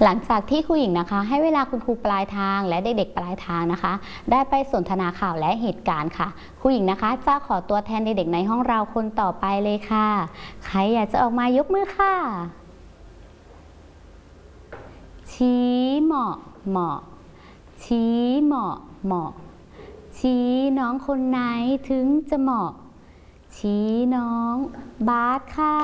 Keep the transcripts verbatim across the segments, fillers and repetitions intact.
หลังจากที่ครูหญิงนะคะให้เวลาคุณครูปลายทางและเด็กๆปลายทางนะคะได้ไปสนทนาข่าวและเหตุการณ์ค่ะครูหญิงนะคะจะขอตัวแทนเด็กๆในห้องเราคนต่อไปเลยค่ะใครอยากจะออกมายกมือค่ะชี้เหมาะเหมาะชี้เหมาะเหมาะชี้น้องคนไหนถึงจะเหมาะชี้น้องบาสค่ะ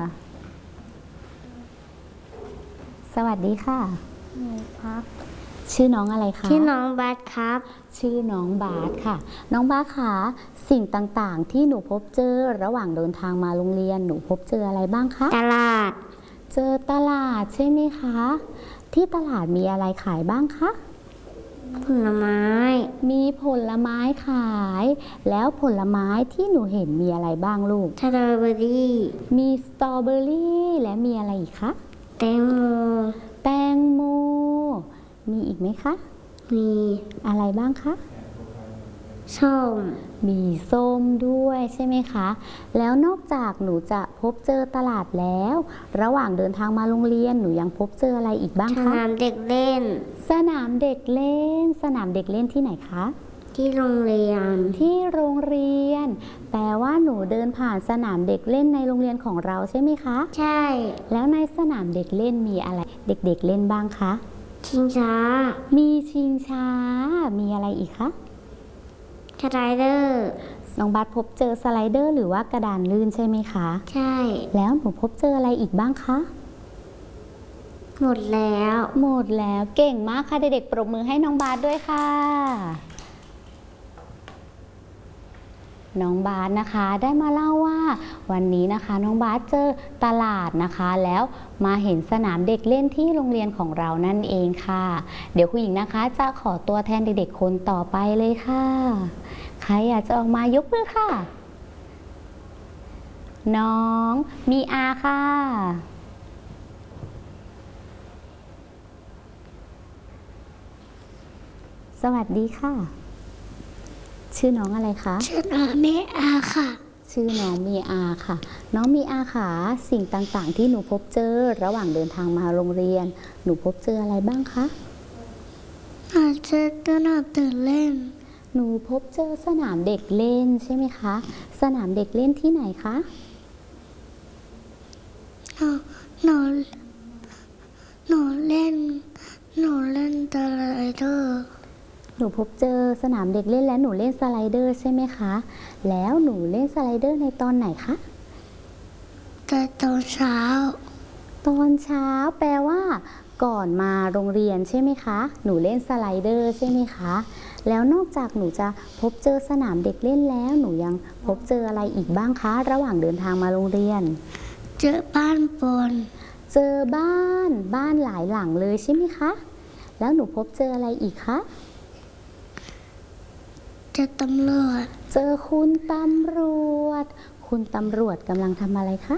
สวัสดีค่ะครับชื่อน้องอะไรคะชื่อน้องบาสครับชื่อน้องบาสค่ะน้องบาสค่ะสิ่งต่างๆที่หนูพบเจอระหว่างเดินทางมาโรงเรียนหนูพบเจออะไรบ้างคะตลาดเจอตลาดใช่ไหมคะที่ตลาดมีอะไรขายบ้างคะผลไม้มีผลไม้ขายแล้วผลไม้ที่หนูเห็นมีอะไรบ้างลูกสตรอเบอรี่มีสตรอเบอรี่และมีอะไรอีกคะแตงโมแตงโมมีอีกไหมคะมีอะไรบ้างคะส้มมีส้มด้วยใช่ไหมคะแล้วนอกจากหนูจะพบเจอตลาดแล้วระหว่างเดินทางมาโรงเรียนหนูยังพบเจออะไรอีกบ้างคะสนามเด็กเล่นสนามเด็กเล่นสนามเด็กเล่นที่ไหนคะที่โรงเรียนที่โรงเรียนแปลว่าหนูเดินผ่านสนามเด็กเล่นในโรงเรียนของเราใช่ไหมคะใช่แล้วในสนามเด็กเล่นมีอะไรเด็กๆเล่นบ้างคะชิงช้ามีชิงช้ามีอะไรอีกคะสไลเดอร์น้องบัสพบเจอสไลเดอร์หรือว่ากระดานลื่นใช่ไหมคะใช่แล้วหนูพบเจออะไรอีกบ้างคะหมดแล้วหมดแล้วเก่งมากค่ะเด็กๆปรบมือให้น้องบาสด้วยค่ะน้องบาสนะคะได้มาเล่าว่าวันนี้นะคะน้องบาสเจอตลาดนะคะแล้วมาเห็นสนามเด็กเล่นที่โรงเรียนของเรานั่นเองค่ะเดี๋ยวคุณหญิงนะคะจะขอตัวแทนเด็กๆคนต่อไปเลยค่ะใครอยากจะออกมายกมือค่ะน้องมีอาค่ะสวัสดีค่ะชื่อน้องอะไรคะชื่อน้องมีอาค่ะชื่อน้องมีอาค่ะน้องมีอาค่ะสิ่งต่างๆที่หนูพบเจอระหว่างเดินทางมาโรงเรียนหนูพบเจออะไรบ้างคะอาจจะสนามเด็กเล่นหนูพบเจอสนามเด็กเล่นใช่ไหมคะสนามเด็กเล่นที่ไหนคะหนูหนูหนูเล่นหนูเล่นสไลเดอร์หนูพบเจอสนามเด็กเล่นและหนูเล่นสไลเดอร์ใช่ไหมคะแล้วหนูเล่นสไลเดอร์ในตอนไหนคะแต่ตอนเช้าตอนเช้าแปลว่าก่อนมาโรงเรียนใช่ไหมคะหนูเล่นสไลเดอร์ใช่ไหมคะแล้วนอกจากหนูจะพบเจอสนามเด็กเล่นแล้วหนูยังพบเจออะไรอีกบ้างคะระหว่างเดินทางมาโรงเรียนเจอบ้านบนเจอบ้านบ้านหลายหลังเลยใช่ไหมคะแล้วหนูพบเจออะไรอีกคะเจอตำรวจเจอคุณตำรวจคุณตำรวจกำลังทำอะไรคะ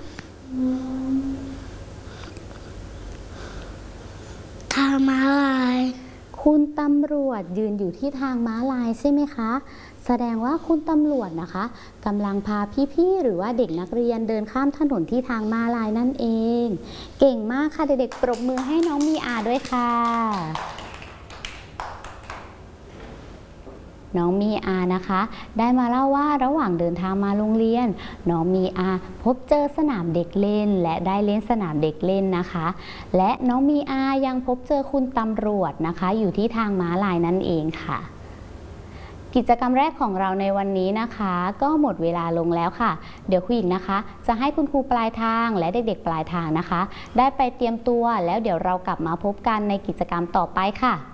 ทางม้าลายคุณตำรวจยืนอยู่ที่ทางม้าลายใช่ไหมคะแสดงว่าคุณตำรวจนะคะกำลังพาพี่ๆหรือว่าเด็กนักเรียนเดินข้ามถนนที่ทางม้าลายนั่นเองเก่งมากค่ะเด็กๆปรบมือให้น้องมีอาด้วยค่ะน้องมีอานะคะได้มาเล่าว่าระหว่างเดินทางมาโรงเรียนน้องมีอาพบเจอสนามเด็กเล่นและได้เล่นสนามเด็กเล่นนะคะและน้องมีอายังพบเจอคุณตำรวจนะคะอยู่ที่ทางม้าลายนั่นเองค่ะกิจกรรมแรกของเราในวันนี้นะคะก็หมดเวลาลงแล้วค่ะเดี๋ยวคุณหญิงนะคะจะให้คุณครูปลายทางและเด็กๆปลายทางนะคะได้ไปเตรียมตัวแล้วเดี๋ยวเรากลับมาพบกันในกิจกรรมต่อไปค่ะ